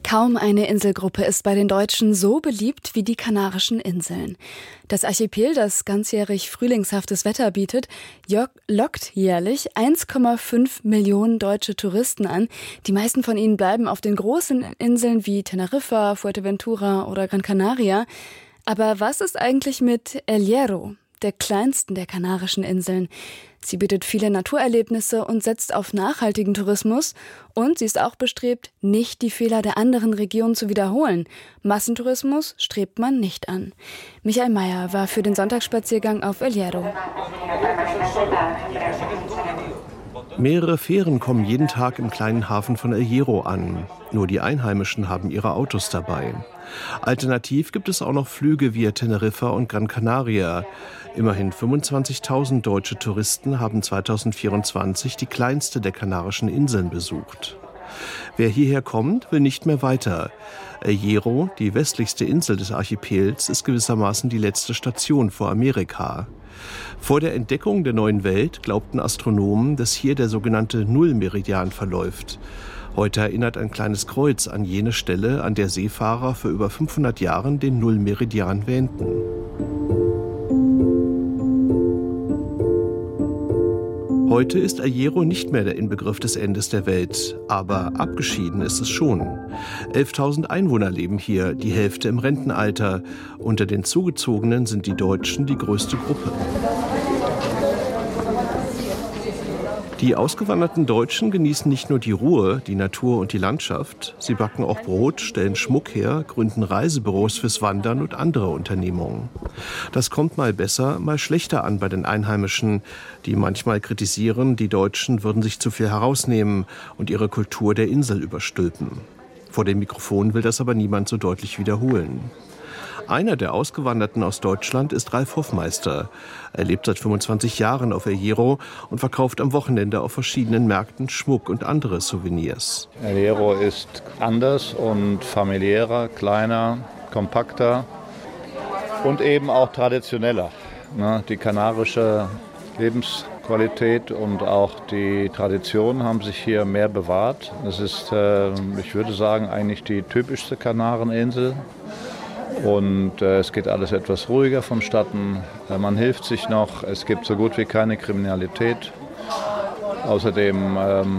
Kaum eine Inselgruppe ist bei den Deutschen so beliebt wie die Kanarischen Inseln. Das Archipel, das ganzjährig frühlingshaftes Wetter bietet, lockt jährlich 1,5 Millionen deutsche Touristen an. Die meisten von ihnen bleiben auf den großen Inseln wie Teneriffa, Fuerteventura oder Gran Canaria. Aber was ist eigentlich mit El Hierro, der kleinsten der Kanarischen Inseln? Sie bietet viele Naturerlebnisse und setzt auf nachhaltigen Tourismus. Und sie ist auch bestrebt, nicht die Fehler der anderen Regionen zu wiederholen. Massentourismus strebt man nicht an. Michael Mayer war für den Sonntagsspaziergang auf El Hierro. Mehrere Fähren kommen jeden Tag im kleinen Hafen von El Hierro an. Nur die Einheimischen haben ihre Autos dabei. Alternativ gibt es auch noch Flüge via Teneriffa und Gran Canaria. Immerhin 25.000 deutsche Touristen haben 2024 die kleinste der Kanarischen Inseln besucht. Wer hierher kommt, will nicht mehr weiter. El Hierro, die westlichste Insel des Archipels, ist gewissermaßen die letzte Station vor Amerika. Vor der Entdeckung der neuen Welt glaubten Astronomen, dass hier der sogenannte Nullmeridian verläuft. Heute erinnert ein kleines Kreuz an jene Stelle, an der Seefahrer vor über 500 Jahren den Nullmeridian wähnten. Heute ist El Hierro nicht mehr der Inbegriff des Endes der Welt, aber abgeschieden ist es schon. 11.000 Einwohner leben hier, die Hälfte im Rentenalter. Unter den Zugezogenen sind die Deutschen die größte Gruppe. Die ausgewanderten Deutschen genießen nicht nur die Ruhe, die Natur und die Landschaft. Sie backen auch Brot, stellen Schmuck her, gründen Reisebüros fürs Wandern und andere Unternehmungen. Das kommt mal besser, mal schlechter an bei den Einheimischen, die manchmal kritisieren, die Deutschen würden sich zu viel herausnehmen und ihre Kultur der Insel überstülpen. Vor dem Mikrofon will das aber niemand so deutlich wiederholen. Einer der Ausgewanderten aus Deutschland ist Ralf Hoffmeister. Er lebt seit 25 Jahren auf El Hierro und verkauft am Wochenende auf verschiedenen Märkten Schmuck und andere Souvenirs. El Hierro ist anders und familiärer, kleiner, kompakter und eben auch traditioneller. Die kanarische Lebensqualität und auch die Tradition haben sich hier mehr bewahrt. Es ist, ich würde sagen, eigentlich die typischste Kanareninsel. Und es geht alles etwas ruhiger vonstatten. Man hilft sich noch. Es gibt so gut wie keine Kriminalität. Außerdem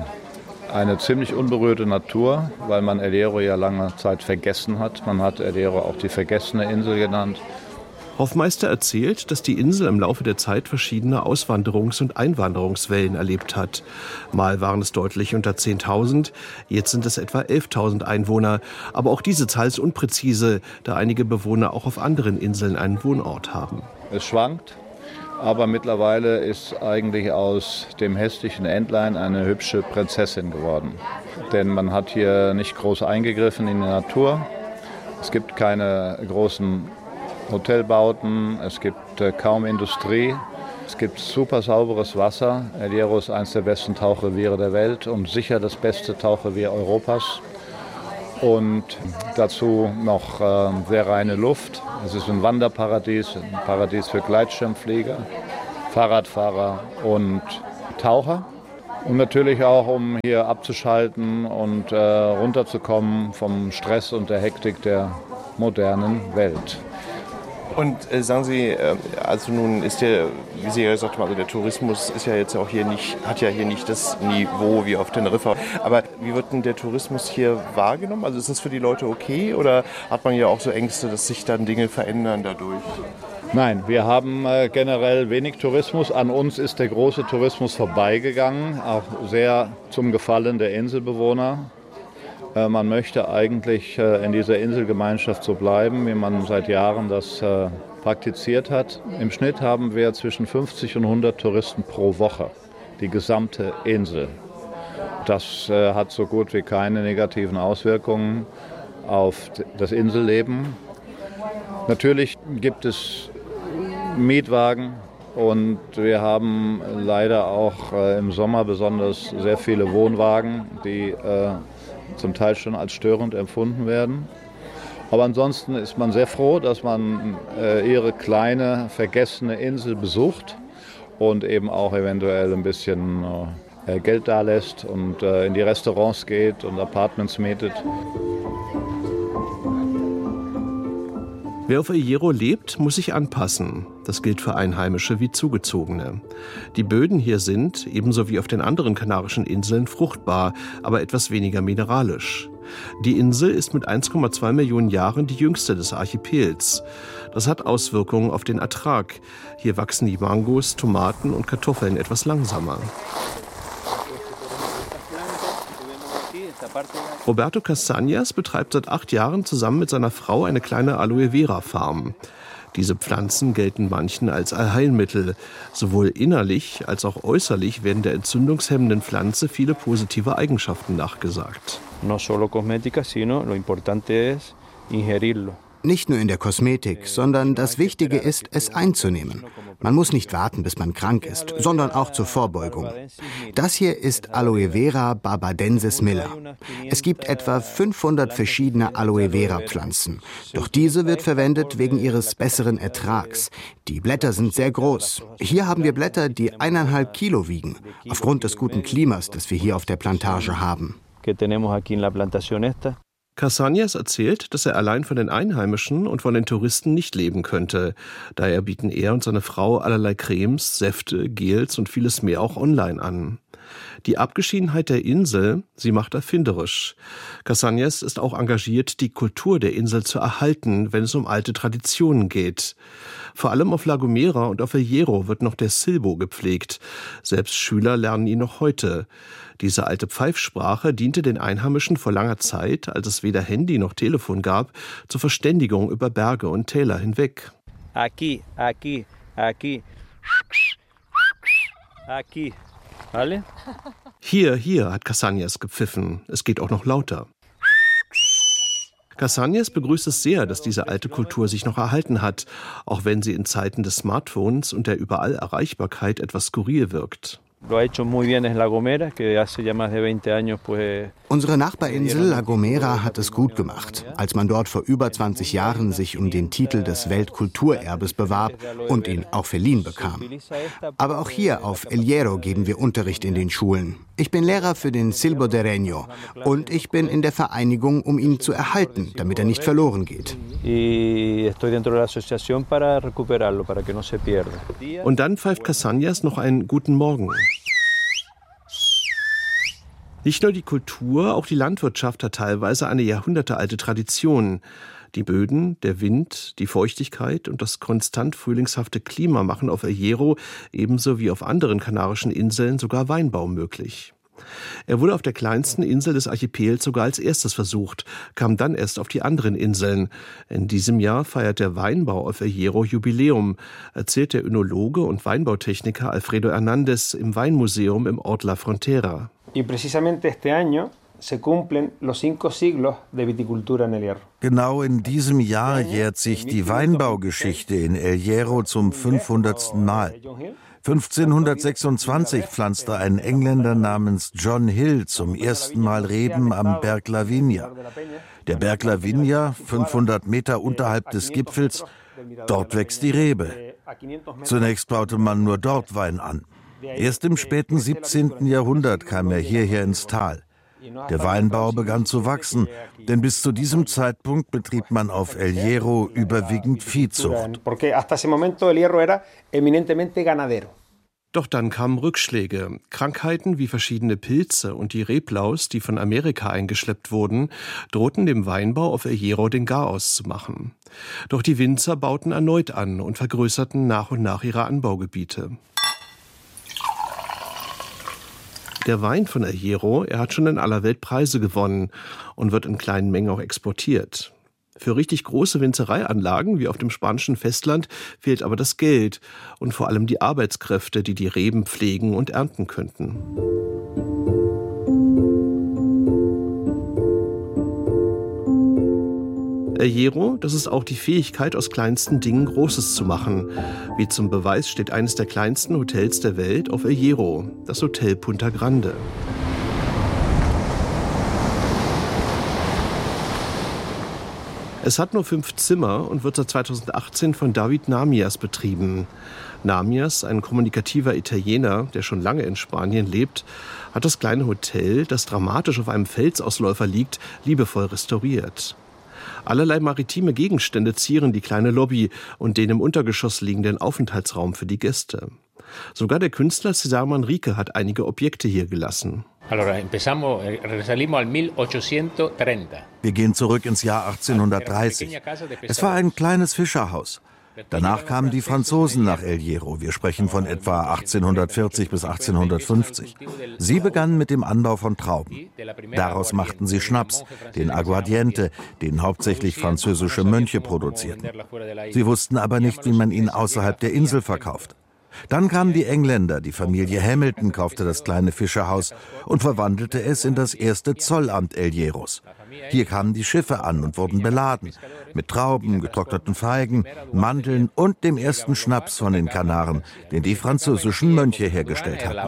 eine ziemlich unberührte Natur, weil man El Hierro ja lange Zeit vergessen hat. Man hat El Hierro auch die vergessene Insel genannt. Hoffmeister erzählt, dass die Insel im Laufe der Zeit verschiedene Auswanderungs- und Einwanderungswellen erlebt hat. Mal waren es deutlich unter 10.000, jetzt sind es etwa 11.000 Einwohner. Aber auch diese Zahl ist unpräzise, da einige Bewohner auch auf anderen Inseln einen Wohnort haben. Es schwankt, aber mittlerweile ist eigentlich aus dem hässlichen Entlein eine hübsche Prinzessin geworden. Denn man hat hier nicht groß eingegriffen in die Natur. Es gibt keine großen Hotelbauten, es gibt kaum Industrie, es gibt super sauberes Wasser. El Hierro ist eines der besten Tauchreviere der Welt und sicher das beste Tauchrevier Europas. Und dazu noch sehr reine Luft. Es ist ein Wanderparadies, ein Paradies für Gleitschirmflieger, Fahrradfahrer und Taucher. Und natürlich auch, um hier abzuschalten und runterzukommen vom Stress und der Hektik der modernen Welt. Und sagen Sie, also nun ist wie Sie ja gesagt haben, also der Tourismus ist ja jetzt auch hat ja hier nicht das Niveau wie auf Teneriffa. Aber wie wird denn der Tourismus hier wahrgenommen? Also ist das für die Leute okay oder hat man ja auch so Ängste, dass sich dann Dinge verändern dadurch? Nein, wir haben generell wenig Tourismus. An uns ist der große Tourismus vorbeigegangen, auch sehr zum Gefallen der Inselbewohner. Man möchte eigentlich in dieser Inselgemeinschaft so bleiben, wie man seit Jahren das praktiziert hat. Im Schnitt haben wir zwischen 50 und 100 Touristen pro Woche, die gesamte Insel. Das hat so gut wie keine negativen Auswirkungen auf das Inselleben. Natürlich gibt es Mietwagen und wir haben leider auch im Sommer besonders sehr viele Wohnwagen, die zum Teil schon als störend empfunden werden. Aber ansonsten ist man sehr froh, dass man ihre kleine, vergessene Insel besucht und eben auch eventuell ein bisschen Geld dalässt und in die Restaurants geht und Apartments mietet. Wer auf El Hierro lebt, muss sich anpassen. Das gilt für Einheimische wie Zugezogene. Die Böden hier sind, ebenso wie auf den anderen Kanarischen Inseln, fruchtbar, aber etwas weniger mineralisch. Die Insel ist mit 1,2 Millionen Jahren die jüngste des Archipels. Das hat Auswirkungen auf den Ertrag. Hier wachsen die Mangos, Tomaten und Kartoffeln etwas langsamer. Roberto Casañas betreibt seit 8 Jahren zusammen mit seiner Frau eine kleine Aloe-Vera-Farm. Diese Pflanzen gelten manchen als Allheilmittel. Sowohl innerlich als auch äußerlich werden der entzündungshemmenden Pflanze viele positive Eigenschaften nachgesagt. No solo cosmética, sino lo importante es ingerirlo. Nicht nur in der Kosmetik, sondern das Wichtige ist, es einzunehmen. Man muss nicht warten, bis man krank ist, sondern auch zur Vorbeugung. Das hier ist Aloe Vera barbadensis Miller. Es gibt etwa 500 verschiedene Aloe Vera Pflanzen. Doch diese wird verwendet wegen ihres besseren Ertrags. Die Blätter sind sehr groß. Hier haben wir Blätter, die 1,5 Kilo wiegen, aufgrund des guten Klimas, das wir hier auf der Plantage haben. Casañas erzählt, dass er allein von den Einheimischen und von den Touristen nicht leben könnte. Daher bieten er und seine Frau allerlei Cremes, Säfte, Gels und vieles mehr auch online an. Die Abgeschiedenheit der Insel, sie macht erfinderisch. Casañas ist auch engagiert, die Kultur der Insel zu erhalten, wenn es um alte Traditionen geht. Vor allem auf La Gomera und auf El Hierro wird noch der Silbo gepflegt. Selbst Schüler lernen ihn noch heute. Diese alte Pfeifsprache diente den Einheimischen vor langer Zeit, als es weder Handy noch Telefon gab, zur Verständigung über Berge und Täler hinweg. Aquí, aquí, aquí. Aquí. ¿Vale? Hier, hat Casañas gepfiffen. Es geht auch noch lauter. Casañas begrüßt es sehr, dass diese alte Kultur sich noch erhalten hat, auch wenn sie in Zeiten des Smartphones und der Überall-Erreichbarkeit etwas skurril wirkt. Unsere Nachbarinsel La Gomera hat es gut gemacht, als man dort vor über 20 Jahren sich um den Titel des Weltkulturerbes bewarb und ihn auch verliehen bekam. Aber auch hier auf El Hierro geben wir Unterricht in den Schulen. Ich bin Lehrer für den Silbo de Reño und ich bin in der Vereinigung, um ihn zu erhalten, damit er nicht verloren geht. Und dann pfeift Casañas noch einen guten Morgen. Nicht nur die Kultur, auch die Landwirtschaft hat teilweise eine jahrhundertealte Tradition. Die Böden, der Wind, die Feuchtigkeit und das konstant frühlingshafte Klima machen auf El Hierro ebenso wie auf anderen kanarischen Inseln sogar Weinbau möglich. Er wurde auf der kleinsten Insel des Archipels sogar als erstes versucht, kam dann erst auf die anderen Inseln. In diesem Jahr feiert der Weinbau auf El Hierro Jubiläum, erzählt der Önologe und Weinbautechniker Alfredo Hernández im Weinmuseum im Ort La Frontera. Y precisamente este año se cumplen los 5 siglos de viticultura en El Hierro. Genau in diesem Jahr jährt sich die Weinbaugeschichte in El Hierro zum 500. Mal. 1526 pflanzte ein Engländer namens John Hill zum ersten Mal Reben am Berg La Viña. Der Berg La Viña, 500 Meter unterhalb des Gipfels, dort wächst die Rebe. Zunächst baute man nur dort Wein an. Erst im späten 17. Jahrhundert kam er hierher ins Tal. Der Weinbau begann zu wachsen, denn bis zu diesem Zeitpunkt betrieb man auf El Hierro überwiegend Viehzucht. Doch dann kamen Rückschläge. Krankheiten wie verschiedene Pilze und die Reblaus, die von Amerika eingeschleppt wurden, drohten dem Weinbau auf El Hierro den Garaus zu machen. Doch die Winzer bauten erneut an und vergrößerten nach und nach ihre Anbaugebiete. Der Wein von El Hierro, er hat schon in aller Welt Preise gewonnen und wird in kleinen Mengen auch exportiert. Für richtig große Winzereianlagen wie auf dem spanischen Festland fehlt aber das Geld und vor allem die Arbeitskräfte, die die Reben pflegen und ernten könnten. El Hierro, das ist auch die Fähigkeit, aus kleinsten Dingen Großes zu machen. Wie zum Beweis steht eines der kleinsten Hotels der Welt auf El Hierro, das Hotel Punta Grande. Es hat nur 5 Zimmer und wird seit 2018 von David Namias betrieben. Namias, ein kommunikativer Italiener, der schon lange in Spanien lebt, hat das kleine Hotel, das dramatisch auf einem Felsausläufer liegt, liebevoll restauriert. Allerlei maritime Gegenstände zieren die kleine Lobby und den im Untergeschoss liegenden Aufenthaltsraum für die Gäste. Sogar der Künstler César Manrique hat einige Objekte hier gelassen. Wir gehen zurück ins Jahr 1830. Es war ein kleines Fischerhaus. Danach kamen die Franzosen nach El Hierro. Wir sprechen von etwa 1840 bis 1850. Sie begannen mit dem Anbau von Trauben. Daraus machten sie Schnaps, den Aguardiente, den hauptsächlich französische Mönche produzierten. Sie wussten aber nicht, wie man ihn außerhalb der Insel verkauft. Dann kamen die Engländer, die Familie Hamilton kaufte das kleine Fischerhaus und verwandelte es in das erste Zollamt El Hierros. Hier kamen die Schiffe an und wurden beladen. Mit Trauben, getrockneten Feigen, Mandeln und dem ersten Schnaps von den Kanaren, den die französischen Mönche hergestellt hatten.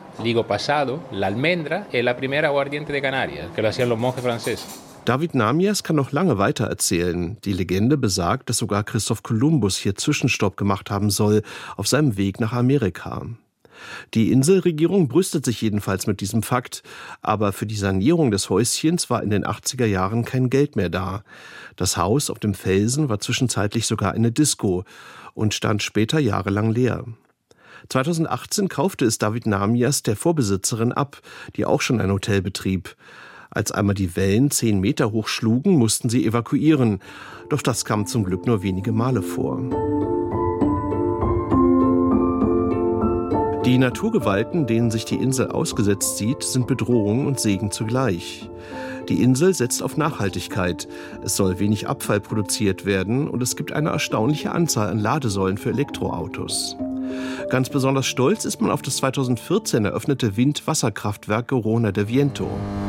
David Namias kann noch lange weiter erzählen. Die Legende besagt, dass sogar Christoph Kolumbus hier Zwischenstopp gemacht haben soll auf seinem Weg nach Amerika. Die Inselregierung brüstet sich jedenfalls mit diesem Fakt, aber für die Sanierung des Häuschens war in den 80er Jahren kein Geld mehr da. Das Haus auf dem Felsen war zwischenzeitlich sogar eine Disco und stand später jahrelang leer. 2018 kaufte es David Namias der Vorbesitzerin ab, die auch schon ein Hotel betrieb. Als einmal die Wellen 10 Meter hoch schlugen, mussten sie evakuieren. Doch das kam zum Glück nur wenige Male vor. Die Naturgewalten, denen sich die Insel ausgesetzt sieht, sind Bedrohung und Segen zugleich. Die Insel setzt auf Nachhaltigkeit. Es soll wenig Abfall produziert werden und es gibt eine erstaunliche Anzahl an Ladesäulen für Elektroautos. Ganz besonders stolz ist man auf das 2014 eröffnete Wind-Wasserkraftwerk Corona del Viento.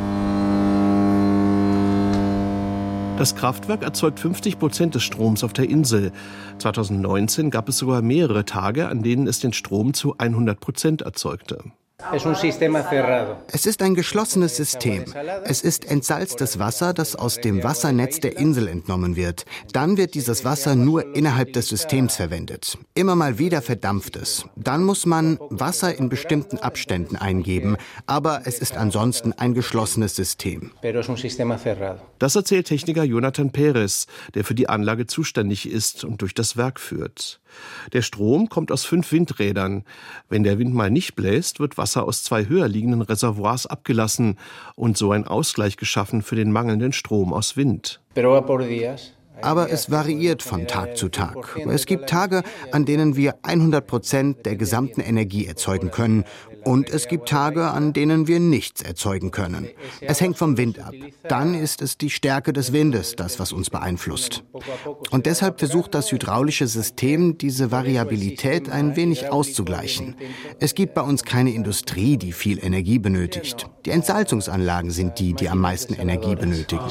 Das Kraftwerk erzeugt 50% des Stroms auf der Insel. 2019 gab es sogar mehrere Tage, an denen es den Strom zu 100% erzeugte. Es ist ein geschlossenes System. Es ist entsalztes Wasser, das aus dem Wassernetz der Insel entnommen wird. Dann wird dieses Wasser nur innerhalb des Systems verwendet. Immer mal wieder verdampft es. Dann muss man Wasser in bestimmten Abständen eingeben, aber es ist ansonsten ein geschlossenes System. Das erzählt Techniker Jonathan Perez, der für die Anlage zuständig ist und durch das Werk führt. Der Strom kommt aus 5 Windrädern. Wenn der Wind mal nicht bläst, wird Wasser aus 2 höher liegenden Reservoirs abgelassen und so ein Ausgleich geschaffen für den mangelnden Strom aus Wind. Aber es variiert von Tag zu Tag. Es gibt Tage, an denen wir 100% der gesamten Energie erzeugen können. Und es gibt Tage, an denen wir nichts erzeugen können. Es hängt vom Wind ab. Dann ist es die Stärke des Windes, das, was uns beeinflusst. Und deshalb versucht das hydraulische System, diese Variabilität ein wenig auszugleichen. Es gibt bei uns keine Industrie, die viel Energie benötigt. Die Entsalzungsanlagen sind die, die am meisten Energie benötigen.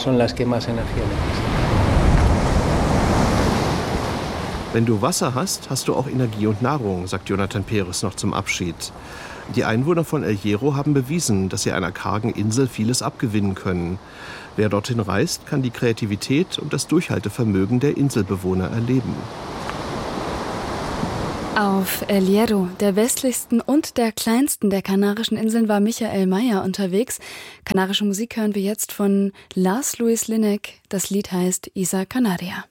Wenn du Wasser hast, hast du auch Energie und Nahrung, sagt Jonathan Perez noch zum Abschied. Die Einwohner von El Hierro haben bewiesen, dass sie einer kargen Insel vieles abgewinnen können. Wer dorthin reist, kann die Kreativität und das Durchhaltevermögen der Inselbewohner erleben. Auf El Hierro, der westlichsten und der kleinsten der Kanarischen Inseln, war Michael Mayer unterwegs. Kanarische Musik hören wir jetzt von Lars Louis Linnec. Das Lied heißt Isa Canaria.